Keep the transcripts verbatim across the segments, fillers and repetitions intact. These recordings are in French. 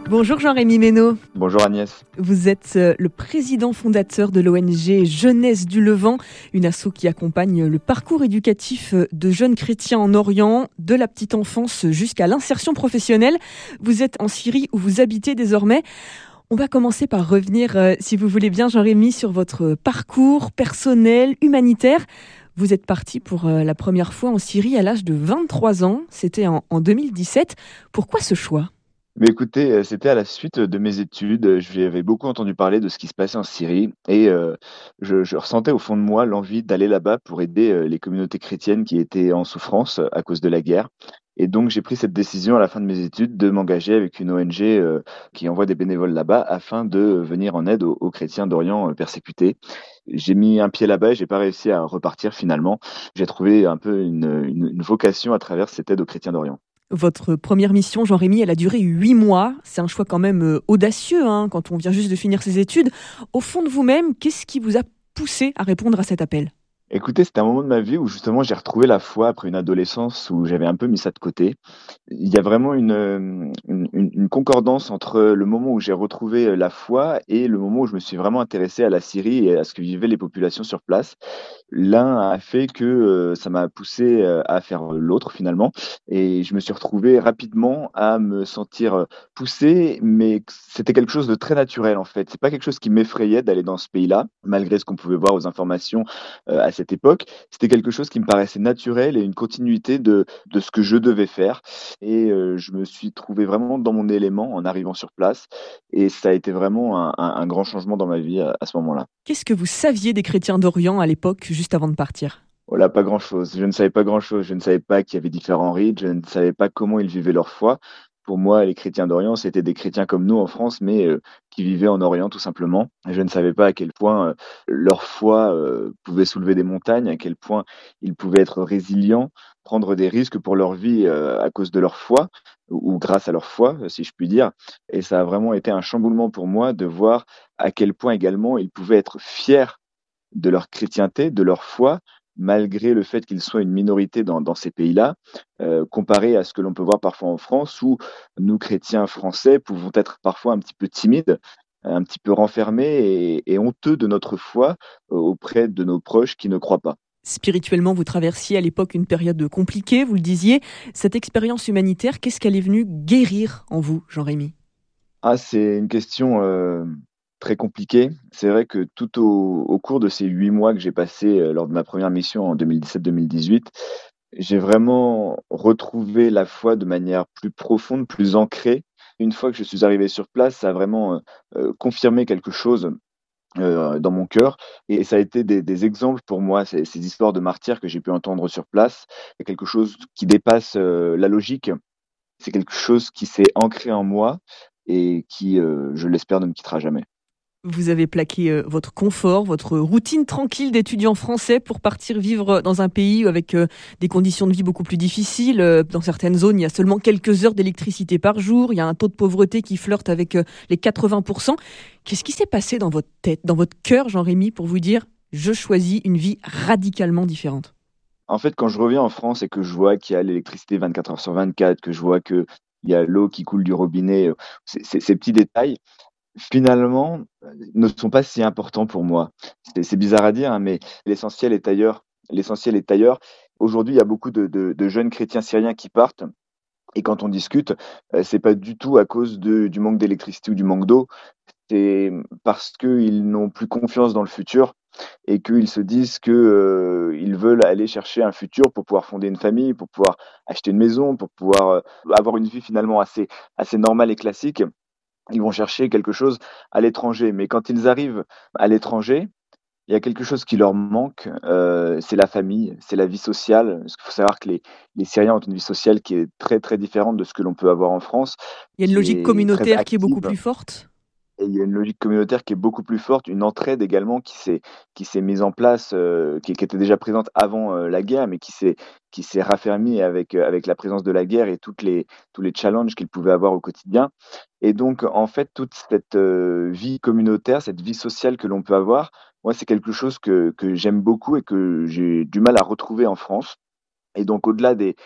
Bonjour Jean-Rémy Ménaud. Bonjour Agnès. Vous êtes euh, le président fondateur de l'O N G Jeunesse du Levant, une asso qui accompagne le parcours éducatif de jeunes chrétiens en Orient, de la petite enfance jusqu'à l'insertion professionnelle. Vous êtes en Syrie où vous habitez désormais. On va commencer par revenir, euh, si vous voulez bien Jean-Rémy, sur votre parcours personnel, humanitaire. Vous êtes parti pour euh, la première fois en Syrie à l'âge de vingt-trois ans, c'était en, en deux mille dix-sept. Pourquoi ce choix ? Mais écoutez, euh, c'était à la suite de mes études. J'avais beaucoup entendu parler de ce qui se passait en Syrie et euh, je, je ressentais au fond de moi l'envie d'aller là-bas pour aider euh, les communautés chrétiennes qui étaient en souffrance euh, à cause de la guerre. Et donc j'ai pris cette décision à la fin de mes études de m'engager avec une O N G euh, qui envoie des bénévoles là-bas afin de venir en aide aux, aux chrétiens d'Orient euh, persécutés. J'ai mis un pied là-bas et j'ai pas réussi à repartir finalement. J'ai trouvé un peu une, une, une vocation à travers cette aide aux chrétiens d'Orient. Votre première mission, Jean-Rémy, elle a duré huit mois. C'est un choix quand même euh, audacieux hein, quand on vient juste de finir ses études. Au fond de vous-même, qu'est-ce qui vous a poussé à répondre à cet appel ? Écoutez, c'était un moment de ma vie où justement j'ai retrouvé la foi après une adolescence où j'avais un peu mis ça de côté. Il y a vraiment une, euh, une, une- une concordance entre le moment où j'ai retrouvé la foi et le moment où je me suis vraiment intéressé à la Syrie et à ce que vivaient les populations sur place. L'un a fait que euh, ça m'a poussé euh, à faire l'autre finalement et je me suis retrouvé rapidement à me sentir euh, poussé, mais c'était quelque chose de très naturel en fait. C'est pas quelque chose qui m'effrayait d'aller dans ce pays-là, malgré ce qu'on pouvait voir aux informations euh, à cette époque. C'était quelque chose qui me paraissait naturel et une continuité de, de ce que je devais faire. Et euh, je me suis trouvé vraiment dans mon élément en arrivant sur place. Et ça a été vraiment un, un- un grand changement dans ma vie à, à ce moment-là. Qu'est-ce que vous saviez des chrétiens d'Orient à l'époque, juste avant de partir ? Voilà, pas grand-chose. Je ne savais pas grand-chose. Je ne savais pas qu'il y avait différents rites. Je ne savais pas comment ils vivaient leur foi. Pour moi, les chrétiens d'Orient, c'était des chrétiens comme nous en France, mais euh, qui vivaient en Orient tout simplement. Et je ne savais pas à quel point euh, leur foi euh, pouvait soulever des montagnes, à quel point ils pouvaient être résilients, prendre des risques pour leur vie euh, à cause de leur foi ou, ou grâce à leur foi, si je puis dire. Et ça a vraiment été un chamboulement pour moi de voir à quel point également ils pouvaient être fiers de leur chrétienté, de leur foi, malgré le fait qu'ils soient une minorité dans, dans ces pays-là, euh, comparé à ce que l'on peut voir parfois en France, où nous, chrétiens français, pouvons être parfois un petit peu timides, un petit peu renfermés et, et honteux de notre foi euh, auprès de nos proches qui ne croient pas. Spirituellement, vous traversiez à l'époque une période compliquée, vous le disiez. Cette expérience humanitaire, qu'est-ce qu'elle est venue guérir en vous, Jean-Rémy ? Ah, c'est une question euh, très compliquée. C'est vrai que tout au, au cours de ces huit mois que j'ai passés euh, lors de ma première mission en deux mille dix-sept deux mille dix-huit, j'ai vraiment retrouvé la foi de manière plus profonde, plus ancrée. Une fois que je suis arrivé sur place, ça a vraiment euh, euh, confirmé quelque chose euh, dans mon cœur. Et ça a été des, des exemples pour moi, ces, ces histoires de martyrs que j'ai pu entendre sur place. C'est quelque chose qui dépasse euh, la logique. C'est quelque chose qui s'est ancré en moi et qui, euh, je l'espère, ne me quittera jamais. Vous avez plaqué euh, votre confort, votre routine tranquille d'étudiant français pour partir vivre dans un pays avec euh, des conditions de vie beaucoup plus difficiles. Euh, Dans certaines zones, il y a seulement quelques heures d'électricité par jour. Il y a un taux de pauvreté qui flirte avec euh, les quatre-vingts pour cent. Qu'est-ce qui s'est passé dans votre tête, dans votre cœur, Jean-Rémy, pour vous dire « je choisis une vie radicalement différente » ? En fait, quand je reviens en France et que je vois qu'il y a l'électricité vingt-quatre heures sur vingt-quatre, que je vois qu'il y a l'eau qui coule du robinet, euh, c'est- c'est- ces petits détails, finalement, euh, ne sont pas si importants pour moi. C'est c'est bizarre à dire, hein, mais l'essentiel est ailleurs. L'essentiel est ailleurs. Aujourd'hui, il y a beaucoup de, de- de jeunes chrétiens syriens qui partent. Et quand on discute, euh, c'est pas du tout à cause de- du manque d'électricité ou du manque d'eau. C'est parce qu'ils n'ont plus confiance dans le futur et qu'ils se disent que euh, ils veulent aller chercher un futur pour pouvoir fonder une famille, pour pouvoir acheter une maison, pour pouvoir euh, avoir une vie finalement assez, assez normale et classique. Ils vont chercher quelque chose à l'étranger. Mais quand ils arrivent à l'étranger, il y a quelque chose qui leur manque, euh, c'est la famille, c'est la vie sociale. Parce qu'il faut savoir que les, les Syriens ont une vie sociale qui est très très différente de ce que l'on peut avoir en France, Il y a une qui logique est très communautaire qui est beaucoup active. plus forte. Et il y a une logique communautaire qui est beaucoup plus forte, une entraide également qui s'est qui s'est mise en place, heu, qui qui était déjà présente avant, heu, la guerre, mais qui s'est qui s'est raffermie avec, heu, avec la présence de la guerre et toutes les tous les challenges qu'ils pouvaient avoir au quotidien. Et donc en fait, toute cette, heu, vie communautaire, cette vie sociale que l'on peut avoir, moi, c'est quelque chose que que j'aime beaucoup et que j'ai du mal à retrouver en France. Et donc au-delà des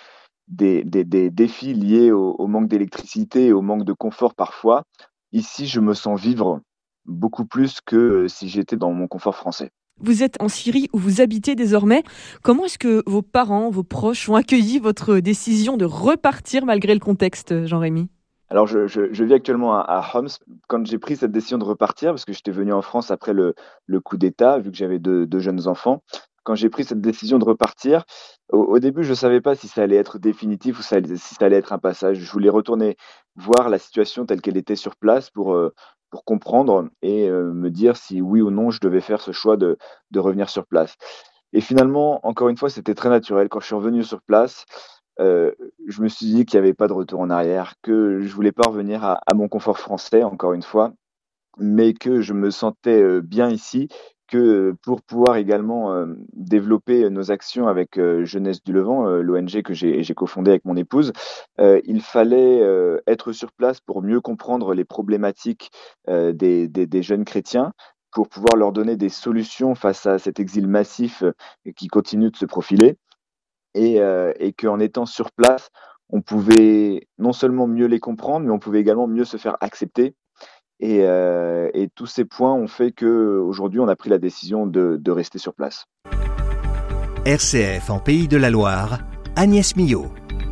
des, des, des défis liés au, au manque d'électricité et au manque de confort parfois, ici, je me sens vivre beaucoup plus que euh, si j'étais dans mon confort français. Vous êtes en Syrie où vous habitez désormais. Comment est-ce que vos parents, vos proches ont accueilli votre décision de repartir malgré le contexte, Jean-Rémy? Alors, je, je, je vis actuellement à, à Homs. Quand j'ai pris cette décision de repartir, parce que j'étais venu en France après le, le coup d'État, vu que j'avais deux, deux jeunes enfants, quand j'ai pris cette décision de repartir, au, au début, je ne savais pas si ça allait être définitif ou ça allait- si ça allait être un passage. Je voulais retourner voir la situation telle qu'elle était sur place pour, euh, pour comprendre et euh, me dire si oui ou non je devais faire ce choix de, de revenir sur place. Et finalement, encore une fois, c'était très naturel. Quand je suis revenu sur place, euh, je me suis dit qu'il n'y avait pas de retour en arrière, que je voulais pas revenir à, à mon confort français, encore une fois, mais que je me sentais euh, bien ici, que euh, pour pouvoir également euh, développer nos actions avec euh, Jeunesse du Levant, euh, l'O N G que j'ai j'ai cofondée avec mon épouse, euh, il fallait euh, être sur place pour mieux comprendre les problématiques euh, des, des, des jeunes chrétiens, pour pouvoir leur donner des solutions face à cet exil massif euh, qui continue de se profiler et, euh, et qu'en étant sur place, on pouvait non seulement mieux les comprendre, mais on pouvait également mieux se faire accepter. Et, euh, et tous ces points ont fait qu'aujourd'hui, on a pris la décision de, de rester sur place. R C F en Pays de la Loire, Agnès Millot.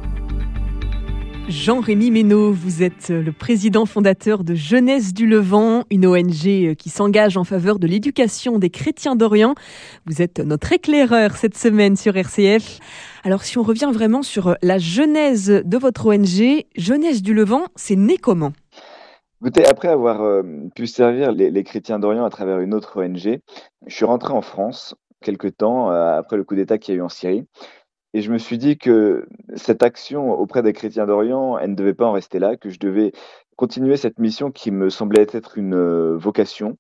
Jean-Rémy Ménaud, vous êtes le président fondateur de Jeunesse du Levant, une O N G qui s'engage en faveur de l'éducation des chrétiens d'Orient. Vous êtes notre éclaireur cette semaine sur R C F. Alors si on revient vraiment sur la genèse de votre O N G, Jeunesse du Levant, c'est né comment ? Écoutez, après avoir euh, pu servir les, les chrétiens d'Orient à travers une autre O N G, je suis rentré en France quelque temps euh, après le coup d'État qu'il y a eu en Syrie. Et je me suis dit que cette action auprès des chrétiens d'Orient, elle ne devait pas en rester là, que je devais continuer cette mission qui me semblait être une euh, vocation.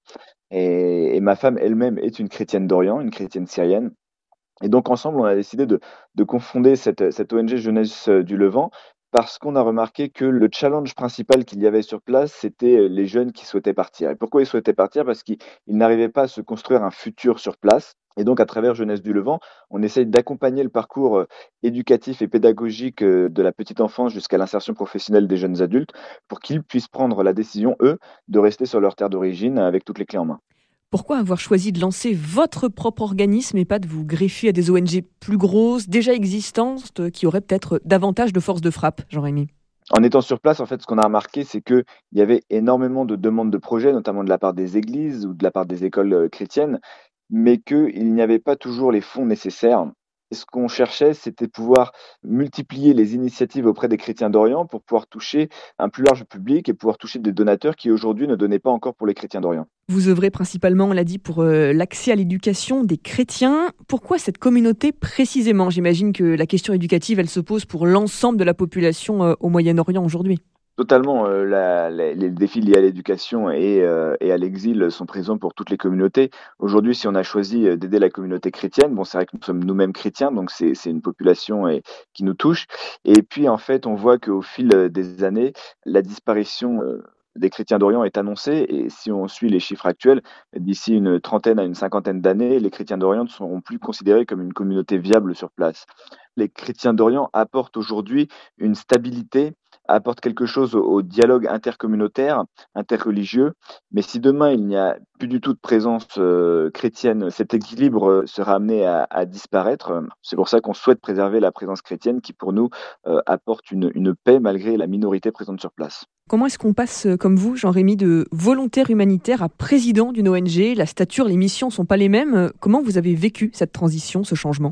Et, et ma femme elle-même est une chrétienne d'Orient, une chrétienne syrienne. Et donc ensemble, on a décidé de, de confonder cette, cette O N G Jeunesse euh, du Levant parce qu'on a remarqué que le challenge principal qu'il y avait sur place, c'était euh, les jeunes qui souhaitaient partir. Et pourquoi ils souhaitaient partir? Parce qu'ils ils n'arrivaient pas à se construire un futur sur place. Et donc, à travers Jeunesse du Levant, on essaye d'accompagner le parcours euh, éducatif et pédagogique euh, de la petite enfance jusqu'à l'insertion professionnelle des jeunes adultes pour qu'ils puissent prendre la décision, eux, de rester sur leur terre d'origine avec toutes les clés en main. Pourquoi avoir choisi de lancer votre propre organisme et pas de vous greffer à des O N G plus grosses, déjà existantes, qui auraient peut-être davantage de force de frappe, Jean-Rémy? En étant sur place, en fait, ce qu'on a remarqué, c'est qu'il y avait énormément de demandes de projets, notamment de la part des églises ou de la part des écoles euh, chrétiennes, mais qu'il n'y avait pas toujours les fonds nécessaires. Et ce qu'on cherchait, c'était pouvoir multiplier les initiatives auprès des chrétiens d'Orient pour pouvoir toucher un plus large public et pouvoir toucher des donateurs qui aujourd'hui ne donnaient pas encore pour les chrétiens d'Orient. Vous œuvrez principalement, on l'a dit, pour euh, l'accès à l'éducation des chrétiens. Pourquoi cette communauté précisément? J'imagine que la question éducative, elle se pose pour l'ensemble de la population euh, au Moyen-Orient aujourd'hui. Totalement, euh, la- la- les défis liés à l'éducation et, euh, et à l'exil sont présents pour toutes les communautés. Aujourd'hui, si on a choisi euh, d'aider la communauté chrétienne, bon, c'est vrai que nous sommes nous-mêmes chrétiens, donc c'est c'est une population et, qui nous touche. Et puis, en fait, on voit qu'au fil euh, des années, la disparition euh, des chrétiens d'Orient est annoncée. Et si on suit les chiffres actuels, d'ici une trentaine à une cinquantaine d'années, les chrétiens d'Orient ne seront plus considérés comme une communauté viable sur place. Les chrétiens d'Orient apportent aujourd'hui une stabilité, apporte quelque chose au, au dialogue intercommunautaire, interreligieux. Mais si demain il n'y a plus du tout de présence euh, chrétienne, cet équilibre euh, sera amené à, à disparaître. C'est pour ça qu'on souhaite préserver la présence chrétienne qui, pour nous, euh, apporte une, une paix malgré la minorité présente sur place. Comment est-ce qu'on passe, euh, comme vous, Jean-Rémy, de volontaire humanitaire à président d'une O N G? La stature, les missions ne sont pas les mêmes. Comment vous avez vécu cette transition, ce changement?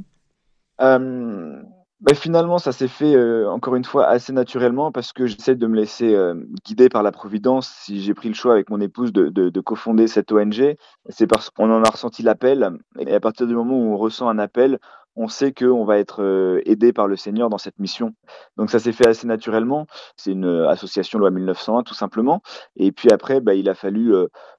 Euh, bah, finalement, ça s'est fait euh, encore une fois assez naturellement parce que j'essaie de me laisser euh, guider par la Providence. Si j'ai pris le choix avec mon épouse de, de, de cofonder cette O N G, c'est parce qu'on en a ressenti l'appel. Et à partir du moment où on ressent un appel, on sait qu'on va être euh, aidé par le Seigneur dans cette mission. Donc ça s'est fait assez naturellement. C'est une euh, association loi mille neuf cent un tout simplement. Et puis après, bah, il a fallu euh,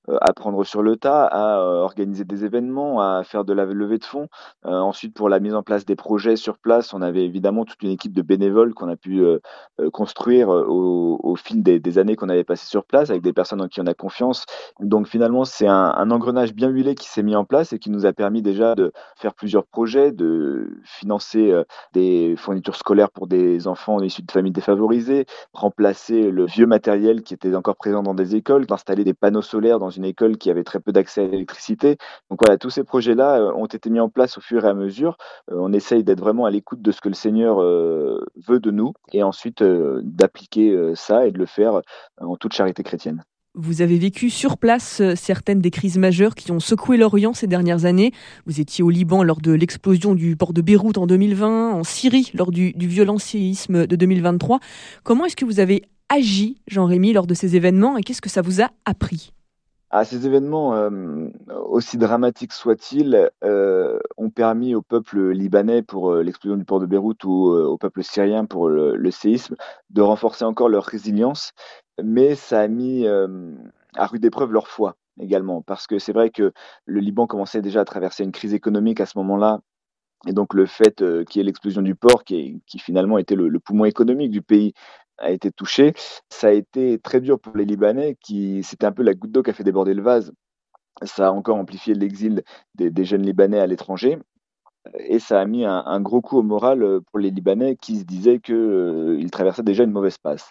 euh, apprendre sur le tas, à euh, organiser des événements, à faire de la levée de fonds. Euh, ensuite, pour la mise en place des projets sur place, on avait évidemment toute une équipe de bénévoles qu'on a pu euh, euh, construire euh, au, au fil des, des années qu'on avait passées sur place, avec des personnes en qui on a confiance. Donc finalement, c'est un, un engrenage bien huilé qui s'est mis en place et qui nous a permis déjà de faire plusieurs projets, de financer euh, des fournitures scolaires pour des enfants issus de familles défavorisées, remplacer le vieux matériel qui était encore présent dans des écoles, d'installer des panneaux solaires dans une école qui avait très peu d'accès à l'électricité. Donc voilà, tous ces projets-là euh, ont été mis en place au fur et à mesure. Euh, on essaye d'être vraiment à l'écoute de ce que le Seigneur euh, veut de nous et ensuite euh, d'appliquer euh, ça et de le faire euh, en toute charité chrétienne. Vous avez vécu sur place euh, certaines des crises majeures qui ont secoué l'Orient ces dernières années. Vous étiez au Liban lors de l'explosion du port de Beyrouth en deux mille vingt, en Syrie lors du, du violent séisme de deux mille vingt-trois. Comment est-ce que vous avez agi, Jean-Rémy, lors de ces événements et qu'est-ce que ça vous a appris ? Ah, ces événements, euh, aussi dramatiques soient-ils, euh, ont permis au peuple libanais pour euh, l'explosion du port de Beyrouth ou euh, au peuple syrien pour le, le séisme de renforcer encore leur résilience, mais ça a mis euh, à rude épreuve leur foi également, parce que c'est vrai que le Liban commençait déjà à traverser une crise économique à ce moment-là, et donc le fait euh, qu'il y ait l'explosion du port, qui, est- qui finalement était le, le poumon économique du pays, a été touché. Ça a été très dur pour les Libanais, qui c'était un peu la goutte d'eau qui a fait déborder le vase. Ça a encore amplifié l'exil des, des jeunes Libanais à l'étranger, et ça a mis un, un gros coup au moral euh, pour les Libanais qui se disaient qu'ils euh, traversaient déjà une mauvaise passe.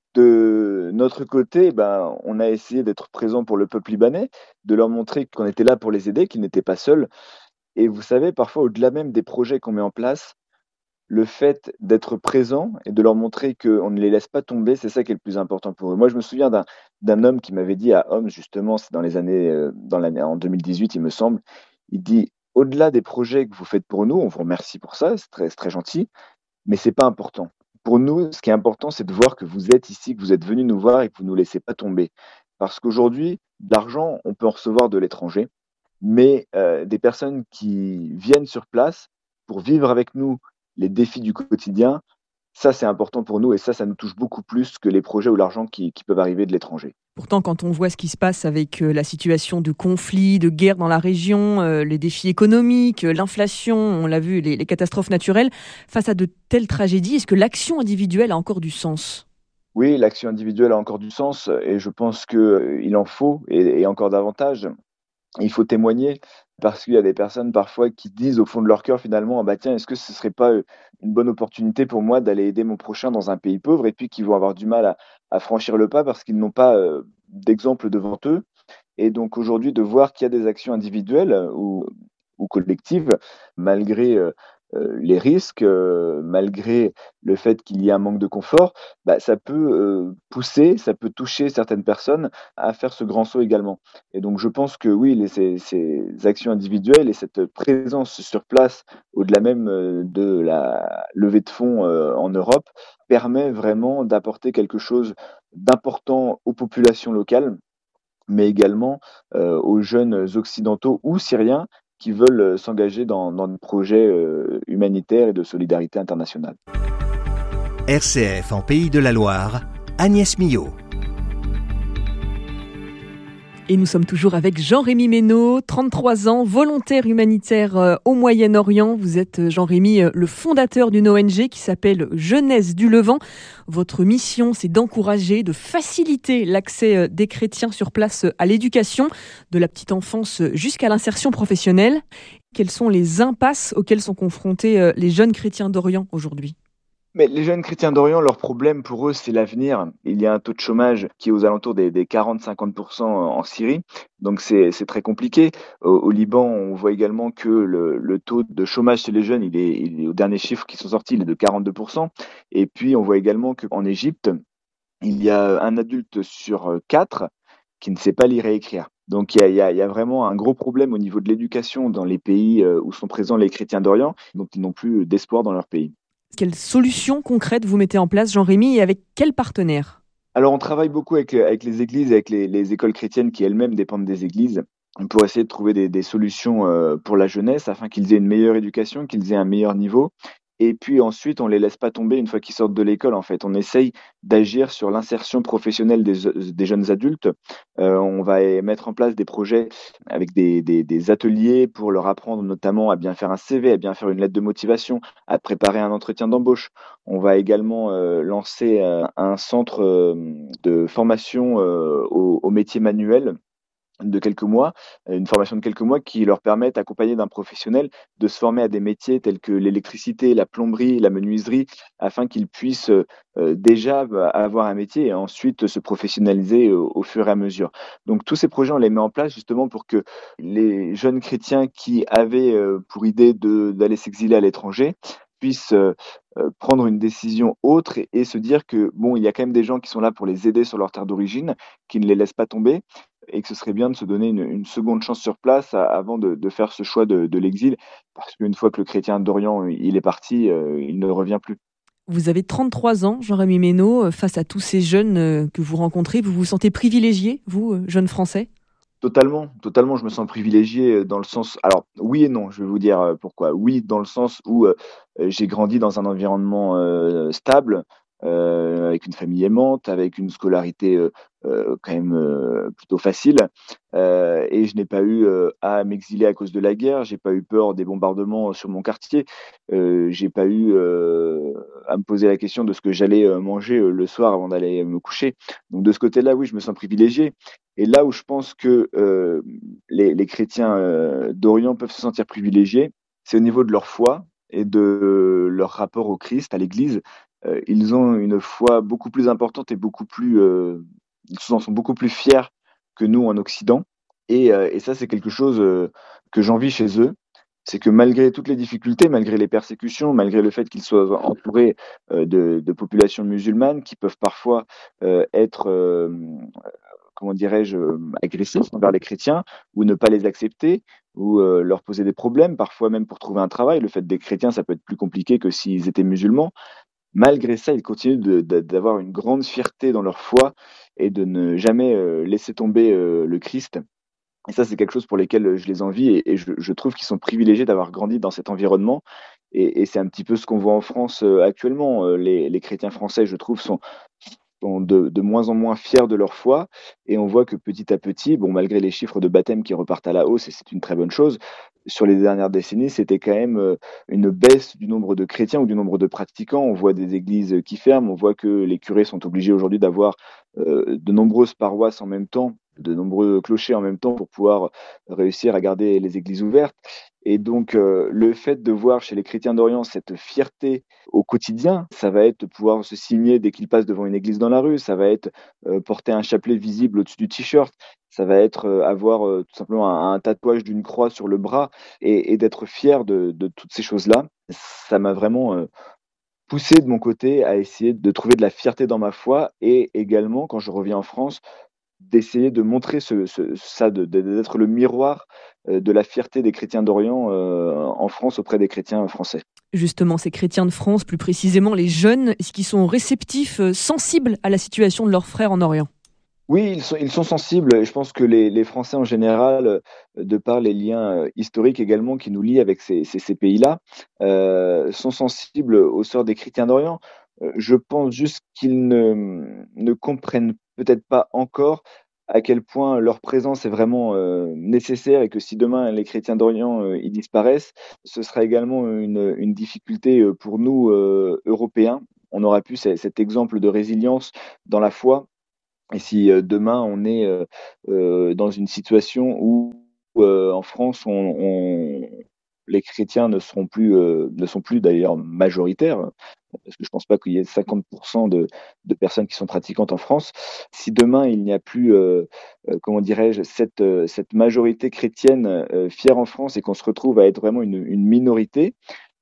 De notre côté, ben, on a essayé d'être présent pour le peuple libanais, de leur montrer qu'on était là pour les aider, qu'ils n'étaient pas seuls. Et vous savez, parfois, au-delà même des projets qu'on met en place, le fait d'être présent et de leur montrer qu'on ne les laisse pas tomber, c'est ça qui est le plus important pour eux. Moi, je me souviens d'un d'un homme qui m'avait dit à Homs, justement, c'est dans les années, euh, dans l'année, en deux mille dix-huit, il me semble, il dit, au-delà des projets que vous faites pour nous, on vous remercie pour ça, c'est très, c'est très gentil, mais c'est pas important. Pour nous, ce qui est important, c'est de voir que vous êtes ici, que vous êtes venus nous voir et que vous ne nous laissez pas tomber. Parce qu'aujourd'hui, de l'argent, on peut en recevoir de l'étranger, mais euh, des personnes qui viennent sur place pour vivre avec nous les défis du quotidien, ça c'est important pour nous et ça, ça nous touche beaucoup plus que les projets ou l'argent qui, qui peuvent arriver de l'étranger. Pourtant, quand on voit ce qui se passe avec euh, la situation de conflit, de guerre dans la région, euh, les défis économiques, euh, l'inflation, on l'a vu, les, les catastrophes naturelles, face à de telles tragédies, est-ce que l'action individuelle a encore du sens ? Oui, l'action individuelle a encore du sens et je pense qu'il en faut et, et encore davantage. Il faut témoigner parce qu'il y a des personnes parfois qui disent au fond de leur cœur finalement, ah bah tiens, est-ce que ce serait pas euh, une bonne opportunité pour moi d'aller aider mon prochain dans un pays pauvre et puis qui vont avoir du mal à, à franchir le pas parce qu'ils n'ont pas euh, d'exemple devant eux. Et donc aujourd'hui de voir qu'il y a des actions individuelles euh, ou, ou collectives, malgré euh, euh, les risques, euh, malgré le fait qu'il y ait un manque de confort, bah, ça peut euh, pousser, ça peut toucher certaines personnes à faire ce grand saut également. Et donc je pense que oui, les, ces, ces actions individuelles et cette présence sur place, au-delà même euh, de la levée de fonds euh, en Europe, permet vraiment d'apporter quelque chose d'important aux populations locales, mais également euh, aux jeunes occidentaux ou syriens qui veulent euh, s'engager dans, dans des projets euh, humanitaires et de solidarité internationale. R C F en Pays de la Loire, Agnès Millot. Et nous sommes toujours avec Jean-Rémy Ménaud, trente-trois ans, volontaire humanitaire euh, au Moyen-Orient. Vous êtes, euh, Jean-Rémy, euh, le fondateur d'une O N G qui s'appelle Jeunesse du Levant. Votre mission, c'est d'encourager, de faciliter l'accès euh, des chrétiens sur place euh, à l'éducation, de la petite enfance euh, jusqu'à l'insertion professionnelle. Quelles sont les impasses auxquelles sont confrontés euh, les jeunes chrétiens d'Orient aujourd'hui ? Mais les jeunes chrétiens d'Orient, leur problème pour eux, c'est l'avenir. Il y a un taux de chômage qui est aux alentours des, des quarante à cinquante pour cent en Syrie, donc c'est c'est très compliqué. Au, au Liban, on voit également que le, le taux de chômage chez les jeunes, il est, il est aux derniers chiffres qui sont sortis, il est de quarante-deux pour cent. Et puis, on voit également qu'en Égypte, il y a un adulte sur quatre qui ne sait pas lire et écrire. Donc il y a, il y a, il y a vraiment un gros problème au niveau de l'éducation dans les pays euh, où sont présents les chrétiens d'Orient, donc ils n'ont plus d'espoir dans leur pays. Quelles solutions concrètes vous mettez en place, Jean-Rémy, et avec quels partenaires ? Alors, on travaille beaucoup avec, avec les églises, avec les, les écoles chrétiennes qui elles-mêmes dépendent des églises, pour essayer de trouver des, des solutions euh, pour la jeunesse afin qu'ils aient une meilleure éducation, qu'ils aient un meilleur niveau. Et puis ensuite, on les laisse pas tomber une fois qu'ils sortent de l'école, en fait. On essaye d'agir sur l'insertion professionnelle des, des jeunes adultes. Euh, on va eh, mettre en place des projets avec des, des, des ateliers pour leur apprendre notamment à bien faire un C V, à bien faire une lettre de motivation, à préparer un entretien d'embauche. On va également euh, lancer euh, un centre euh, de formation euh, au, au métier manuel de quelques mois, euh, une formation de quelques mois qui leur permettent, accompagnés d'un professionnel, de se former à des métiers tels que l'électricité, la plomberie, la menuiserie, afin qu'ils puissent euh, euh, déjà bah, avoir un métier et ensuite se professionnaliser au, au fur et à mesure. Donc tous ces projets, on les met en place justement pour que les jeunes chrétiens qui avaient euh, pour idée de, d'aller s'exiler à l'étranger puissent euh, euh, prendre une décision autre et, et se dire que bon, il y a quand même des gens qui sont là pour les aider sur leur terre d'origine, qui ne les laissent pas tomber et que ce serait bien de se donner une, une seconde chance sur place à- avant de, de faire ce choix de, de l'exil, parce qu'une fois que le chrétien d'Orient il est parti, euh, il ne revient plus. Vous avez trente-trois ans, Jean-Rémy Ménaud, euh, face à tous ces jeunes euh, que vous rencontrez, vous vous sentez privilégié, vous, euh, jeune Français? Totalement, totalement, je me sens privilégié euh, dans le sens. Alors, oui et non, je vais vous dire euh, pourquoi. Oui, dans le sens où euh, euh, j'ai grandi dans un environnement euh, stable, euh, avec une famille aimante, avec une scolarité euh, euh, quand même euh, plutôt facile, euh, et je n'ai pas eu euh, à m'exiler à cause de la guerre. J'ai pas eu peur des bombardements sur mon quartier. Euh, j'ai pas eu euh, à me poser la question de ce que j'allais euh, manger euh, le soir avant d'aller me coucher. Donc de ce côté-là, oui, je me sens privilégié. Et là où je pense que euh, les, les chrétiens euh, d'Orient peuvent se sentir privilégiés, c'est au niveau de leur foi et de leur rapport au Christ, à l'Église. Euh, ils ont une foi beaucoup plus importante et beaucoup plus, euh, ils en sont beaucoup plus fiers que nous en Occident. Et, euh, et ça, c'est quelque chose euh, que j'envie chez eux. C'est que malgré toutes les difficultés, malgré les persécutions, malgré le fait qu'ils soient entourés euh, de, de populations musulmanes qui peuvent parfois euh, être euh, comment dirais-je, euh, agressifs envers les chrétiens, ou ne pas les accepter, ou euh, leur poser des problèmes, parfois même pour trouver un travail. Le fait des chrétiens, ça peut être plus compliqué que s'ils étaient musulmans. Malgré ça, ils continuent de- de- d'avoir une grande fierté dans leur foi et de ne jamais euh, laisser tomber euh, le Christ. Et ça, c'est quelque chose pour lesquels euh, je les envie et, et je, je trouve qu'ils sont privilégiés d'avoir grandi dans cet environnement. Et, et c'est un petit peu ce qu'on voit en France euh, actuellement. Euh, les, les chrétiens français, je trouve, sont, sont de, de moins en moins fiers de leur foi. Et on voit que petit à petit, bon, malgré les chiffres de baptême qui repartent à la hausse, et c'est une très bonne chose, sur les dernières décennies, c'était quand même euh, une baisse du nombre de chrétiens ou du nombre de pratiquants. On voit des églises qui ferment, on voit que les curés sont obligés aujourd'hui d'avoir euh, de nombreuses paroisses en même temps, de nombreux clochers en même temps pour pouvoir réussir à garder les églises ouvertes. Et donc, euh, le fait de voir chez les chrétiens d'Orient cette fierté au quotidien, ça va être de pouvoir se signer dès qu'ils passent devant une église dans la rue, ça va être euh, porter un chapelet visible au-dessus du t-shirt, ça va être euh, avoir euh, tout simplement un, un tatouage d'une croix sur le bras et, et d'être fier de, de toutes ces choses-là. Ça m'a vraiment euh, poussé de mon côté à essayer de trouver de la fierté dans ma foi et également, quand je reviens en France, d'essayer de montrer ce, ce- ça, de- de- d'être le miroir euh, de la fierté des chrétiens d'Orient euh, en France auprès des chrétiens français. Justement, ces chrétiens de France, plus précisément les jeunes, est-ce qu'ils sont réceptifs, euh, sensibles à la situation de leurs frères en Orient? Oui, ils sont, ils sont sensibles. Et je pense que les, les Français en général, euh, de par les liens euh, historiques également qui nous lient avec ces, ces, ces pays-là, euh, sont sensibles au sort des chrétiens d'Orient. Euh, je pense juste qu'ils ne, ne comprennent peut-être pas encore à quel point leur présence est vraiment euh, nécessaire et que si demain les chrétiens d'Orient euh, ils disparaissent, ce sera également une, une difficulté euh, pour nous, euh, Européens. On aura pu c- cet exemple de résilience dans la foi et si euh, demain on est euh, euh, dans une situation où euh, en France on, on- les chrétiens ne seront plus, euh, ne sont plus d'ailleurs majoritaires, parce que je pense pas qu'il y ait cinquante pour cent de, de personnes qui sont pratiquantes en France. Si demain il n'y a plus, euh, euh, comment dirais-je, cette, euh, cette majorité chrétienne euh, fière en France et qu'on se retrouve à être vraiment une, une minorité,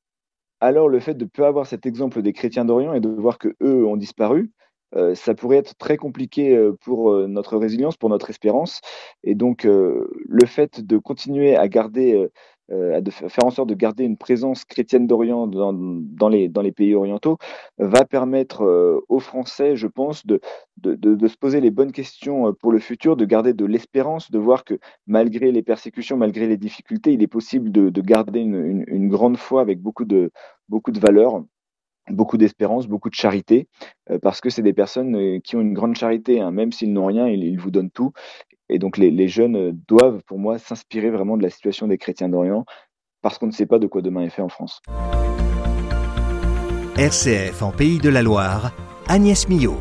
alors le fait de ne pas avoir cet exemple des chrétiens d'Orient et de voir que eux ont disparu, heu, ça pourrait être très compliqué, heu, pour, heu, notre résilience, pour notre espérance et donc heu, le fait de continuer à garder, heu euh, à de fa- faire en sorte de garder une présence chrétienne d'Orient dans, dans les, dans les pays orientaux, va permettre euh, aux Français, je pense, de, de, de, de se poser les bonnes questions euh, pour le futur, de garder de l'espérance, de voir que malgré les persécutions, malgré les difficultés, il est possible de, de garder une, une, une grande foi avec beaucoup de, beaucoup de valeurs, beaucoup d'espérance, beaucoup de charité, euh, parce que c'est des personnes euh, qui ont une grande charité, hein, même s'ils n'ont rien, ils, ils vous donnent tout. Et donc les, les jeunes euh, doivent, pour moi, s'inspirer vraiment de la situation des chrétiens d'Orient, parce qu'on ne sait pas de quoi demain est fait en France. R C F en Pays de la Loire, Agnès Millot.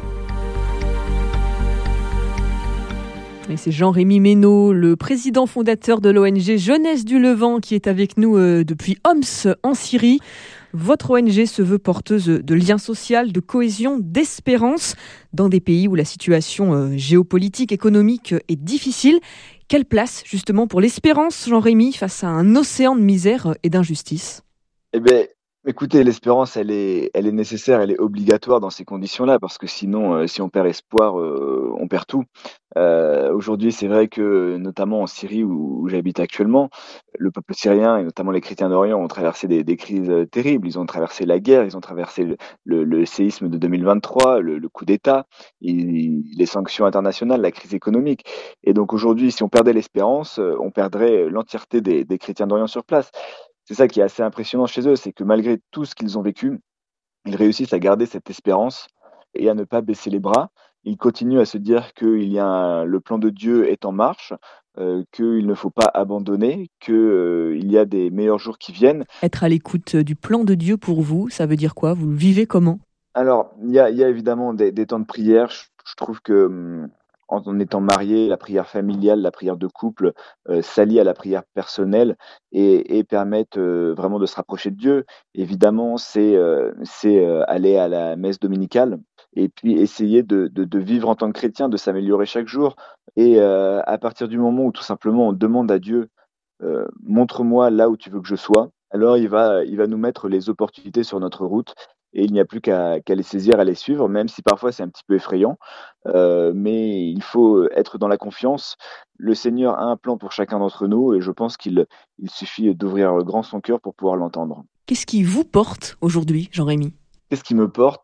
Et c'est Jean-Rémy Ménaud, le président fondateur de l'O N G Jeunesse du Levant, qui est avec nous euh, depuis Homs en Syrie. Votre O N G se veut porteuse de liens sociaux, de cohésion, d'espérance dans des pays où la situation euh, géopolitique, économique est difficile. Quelle place justement pour l'espérance, Jean-Rémy, face à un océan de misère et d'injustice ? Eh bien, écoutez, l'espérance, elle est, elle est nécessaire, elle est obligatoire dans ces conditions-là, parce que sinon, euh, si on perd espoir, euh, on perd tout. Euh, aujourd'hui, c'est vrai que, notamment en Syrie, où, où j'habite actuellement, le peuple syrien, et notamment les chrétiens d'Orient, ont traversé des, des crises euh, terribles. Ils ont traversé la guerre, ils ont traversé le, le- le séisme de deux mille vingt-trois, le, le coup d'État, il- les sanctions internationales, la crise économique. Et donc aujourd'hui, si on perdait l'espérance, euh, on perdrait l'entièreté des, des chrétiens d'Orient sur place. C'est ça qui est assez impressionnant chez eux, c'est que malgré tout ce qu'ils ont vécu, ils réussissent à garder cette espérance et à ne pas baisser les bras. Ils continuent à se dire que il y a un- le plan de Dieu est en marche, euh, qu'il ne faut pas abandonner, qu'il y a des meilleurs jours qui viennent. Être à l'écoute du plan de Dieu pour vous, ça veut dire quoi ? Vous le vivez comment ? Alors, il y a, il y a évidemment des, des temps de prière. Je, je trouve que hum, en, en étant marié, la prière familiale, la prière de couple euh, s'allie à la prière personnelle et, et permettent euh, vraiment de se rapprocher de Dieu. Évidemment, c'est euh, c'est euh, aller à la messe dominicale et puis essayer de, de, de vivre en tant que chrétien, de s'améliorer chaque jour. Et euh, à partir du moment où tout simplement on demande à Dieu, euh, montre-moi là où tu veux que je sois, alors il va, il va nous mettre les opportunités sur notre route et il n'y a plus qu'à qu'à les saisir, à les suivre, même si parfois c'est un petit peu effrayant. Euh, mais il faut être dans la confiance. Le Seigneur a un plan pour chacun d'entre nous et je pense qu'il il suffit d'ouvrir grand son cœur pour pouvoir l'entendre. Qu'est-ce qui vous porte aujourd'hui, Jean-Rémy ? Qu'est-ce qui me porte?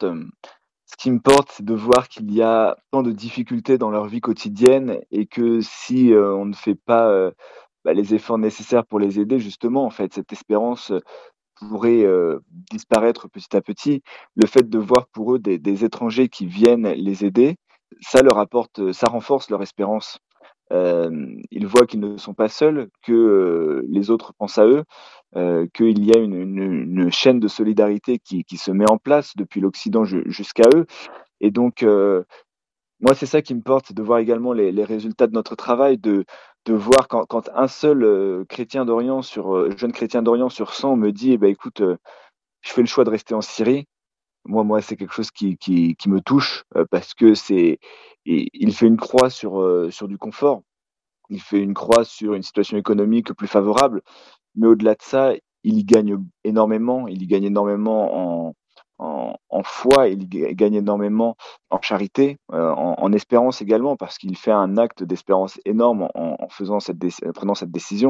Ce qui me porte, c'est de voir qu'il y a tant de difficultés dans leur vie quotidienne et que si euh, on ne fait pas euh, bah, les efforts nécessaires pour les aider, justement, en fait, cette espérance pourrait euh, disparaître petit à petit. Le fait de voir pour eux des, des étrangers qui viennent les aider, ça leur apporte, ça renforce leur espérance. Euh, ils voient qu'ils ne sont pas seuls, que euh, les autres pensent à eux, euh, qu'il y a une, une, une chaîne de solidarité qui, qui se met en place depuis l'Occident ju- jusqu'à eux. Et donc, euh, moi, c'est ça qui me porte, c'est de voir également les, les résultats de notre travail, de, de voir quand, quand un seul euh, chrétien d'Orient sur euh, jeune chrétien d'Orient sur cent me dit, eh ben, écoute, euh, je fais le choix de rester en Syrie. Moi, moi, c'est quelque chose qui, qui, qui me touche euh, parce que c'est, il il fait une croix sur, euh, sur du confort. Il fait une croix sur une situation économique plus favorable. Mais au-delà de ça, il y gagne énormément. Il y gagne énormément en, en, en foi, il y ga- gagne énormément en charité, euh, en, en espérance également, parce qu'il fait un acte d'espérance énorme en, en faisant cette déc- en prenant cette décision.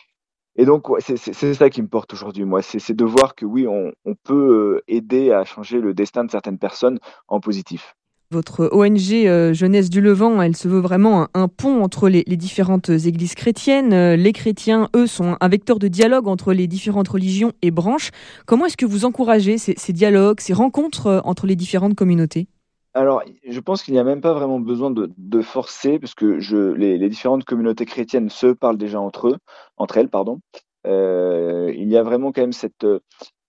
Et donc, ouais, c'est c'est- c'est ça qui me porte aujourd'hui, moi. C'est c'est de voir que oui, on, on peut euh, aider à changer le destin de certaines personnes en positif. Votre O N G euh, Jeunesse du Levant, elle se veut vraiment un, un pont entre les, les différentes églises chrétiennes. Euh, Les chrétiens, eux, sont un vecteur de dialogue entre les différentes religions et branches. Comment est-ce que vous encouragez ces, ces dialogues, ces rencontres euh, entre les différentes communautés ? Alors, je pense qu'il n'y a même pas vraiment besoin de, de forcer, parce que je, les, les différentes communautés chrétiennes se parlent déjà entre eux, entre elles, pardon. Euh, il y a vraiment quand même cette, euh,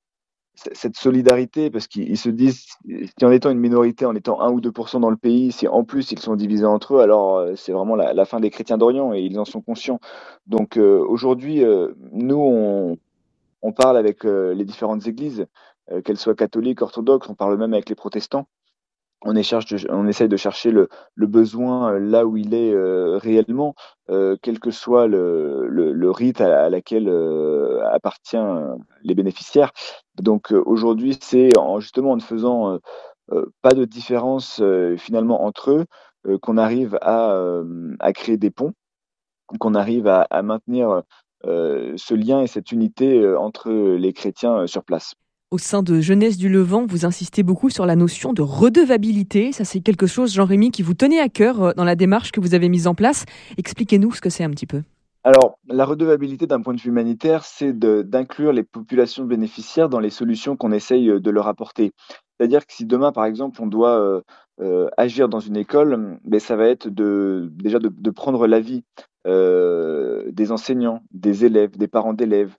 c- cette solidarité, parce qu'ils ils se disent, si en étant une minorité, en étant un ou deux pour cent dans le pays, si en plus ils sont divisés entre eux, alors euh, c'est vraiment la, la fin des chrétiens d'Orient et ils en sont conscients. Donc euh, aujourd'hui, euh, nous, on, on parle avec euh, les différentes églises, euh, qu'elles soient catholiques, orthodoxes, on parle même avec les protestants. On, écharge de- on essaye de chercher le, le besoin euh, là où il est euh, réellement, euh, quel que soit le, le, le rite à, à laquelle euh, appartient les bénéficiaires. Donc euh, aujourd'hui, c'est en, justement en ne faisant euh, euh, pas de différence euh, finalement entre eux euh, qu'on arrive à, euh, à créer des ponts, qu'on arrive à, à maintenir euh, ce lien et cette unité euh, entre les chrétiens euh, sur place. Au sein de Jeunesse du Levant, vous insistez beaucoup sur la notion de redevabilité. Ça, c'est quelque chose, Jean-Rémy, qui vous tenait à cœur dans la démarche que vous avez mise en place. Expliquez-nous ce que c'est un petit peu. Alors, la redevabilité d'un point de vue humanitaire, c'est de, d'inclure les populations bénéficiaires dans les solutions qu'on essaye de leur apporter. C'est-à-dire que si demain, par exemple, on doit euh, euh, agir dans une école, ben, ça va être de, déjà de, de prendre l'avis euh, des enseignants, des élèves, des parents d'élèves,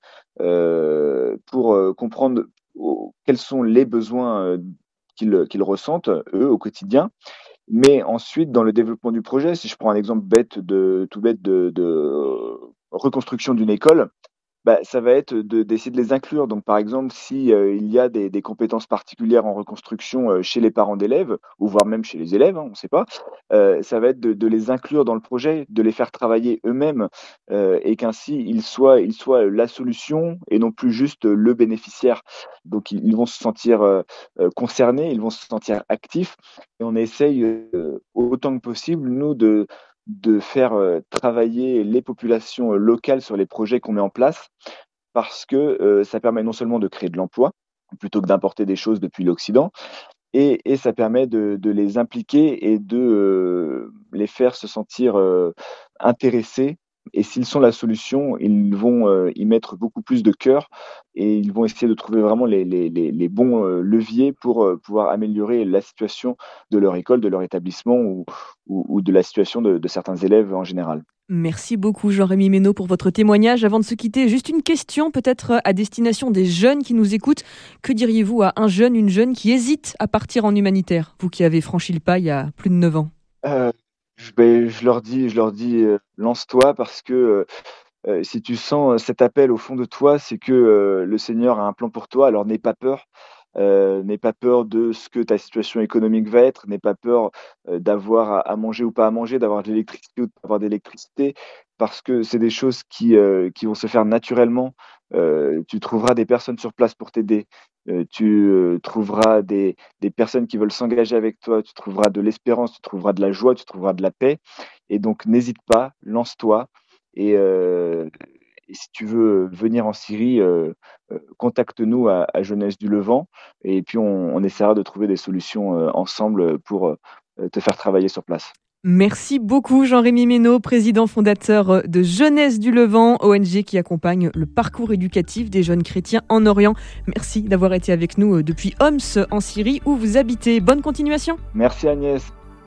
euh, pour euh, comprendre oh, quels sont les besoins euh, qu'ils, qu'ils ressentent, eux, au quotidien. Mais ensuite, dans le développement du projet, si je prends un exemple bête de, tout bête de, de reconstruction d'une école, bah, ça va être de, d'essayer de les inclure. Donc, par exemple, si euh, il y a des, des compétences particulières en reconstruction euh, chez les parents d'élèves, ou voire même chez les élèves, hein, on ne sait pas, euh, ça va être de, de les inclure dans le projet, de les faire travailler eux-mêmes, euh, et qu'ainsi ils soient, ils soient la solution et non plus juste le bénéficiaire. Donc, ils, ils vont se sentir euh, concernés, ils vont se sentir actifs, et on essaye euh, autant que possible, nous, de de faire euh, travailler les populations euh, locales sur les projets qu'on met en place, parce que euh, ça permet non seulement de créer de l'emploi, plutôt que d'importer des choses depuis l'Occident, et, et ça permet de, de les impliquer et de euh, les faire se sentir euh, intéressés. Et s'ils sont la solution, ils vont euh, y mettre beaucoup plus de cœur et ils vont essayer de trouver vraiment les, les, les, les bons euh, leviers pour euh, pouvoir améliorer la situation de leur école, de leur établissement ou, ou, ou de la situation de, de certains élèves en général. Merci beaucoup Jean-Rémy Ménaud pour votre témoignage. Avant de se quitter, juste une question peut-être à destination des jeunes qui nous écoutent. Que diriez-vous à un jeune, une jeune qui hésite à partir en humanitaire, vous qui avez franchi le pas il y a plus de neuf ans? euh, je, ben, je leur dis, je leur dis euh, lance-toi parce que euh, si tu sens cet appel au fond de toi, c'est que euh, le Seigneur a un plan pour toi, alors n'aie pas peur. Euh, n'aie pas peur de ce que ta situation économique va être, n'aie pas peur euh, d'avoir à, à manger ou pas à manger, d'avoir de l'électricité ou de pas avoir d'électricité, parce que c'est des choses qui, euh, qui vont se faire naturellement. Euh, tu trouveras des personnes sur place pour t'aider, euh, tu euh, trouveras des, des personnes qui veulent s'engager avec toi, tu trouveras de l'espérance, tu trouveras de la joie, tu trouveras de la paix, et donc n'hésite pas, lance-toi, et, euh, et si tu veux venir en Syrie, euh, euh, contacte-nous à, à Jeunesse du Levant et puis on, on essaiera de trouver des solutions euh, ensemble pour euh, te faire travailler sur place. Merci beaucoup Jean-Rémy Ménaud, président fondateur de Jeunesse du Levant, O N G qui accompagne le parcours éducatif des jeunes chrétiens en Orient. Merci d'avoir été avec nous depuis Homs en Syrie où vous habitez. Bonne continuation. Merci Agnès.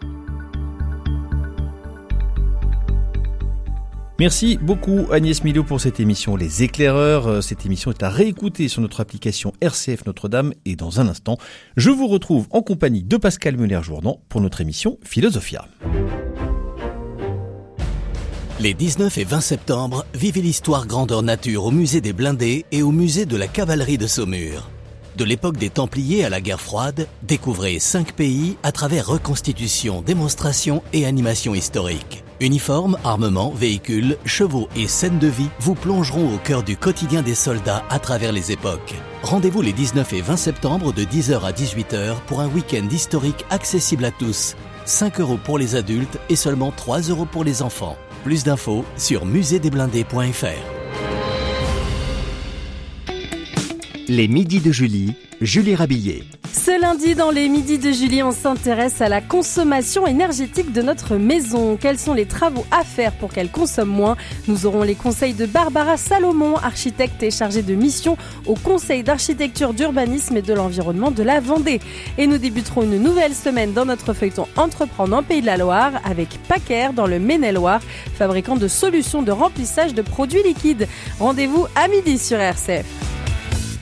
Merci beaucoup Agnès Milot pour cette émission Les Éclaireurs. Cette émission est à réécouter sur notre application R C F Notre-Dame et dans un instant, je vous retrouve en compagnie de Pascal Muller-Jourdan pour notre émission Philosophia. Les dix-neuf et vingt septembre, vivez l'histoire grandeur nature au musée des Blindés et au musée de la cavalerie de Saumur. De l'époque des Templiers à la guerre froide, découvrez cinq pays à travers reconstitutions, démonstrations et animations historiques. Uniformes, armements, véhicules, chevaux et scènes de vie vous plongeront au cœur du quotidien des soldats à travers les époques. Rendez-vous les dix-neuf et vingt septembre de dix heures à dix-huit heures pour un week-end historique accessible à tous. cinq euros pour les adultes et seulement trois euros pour les enfants. Plus d'infos sur musée des blindés point f r. Les Midis de Julie, Julie Rabillet. Ce lundi, dans les Midis de Julie, on s'intéresse à la consommation énergétique de notre maison. Quels sont les travaux à faire pour qu'elle consomme moins? Nous aurons les conseils de Barbara Salomon, architecte et chargée de mission au Conseil d'architecture, d'urbanisme et de l'environnement de la Vendée. Et nous débuterons une nouvelle semaine dans notre feuilleton Entreprendre en Pays de la Loire avec Packer dans le Maine-et-Loire, fabricant de solutions de remplissage de produits liquides. Rendez-vous à midi sur R C F.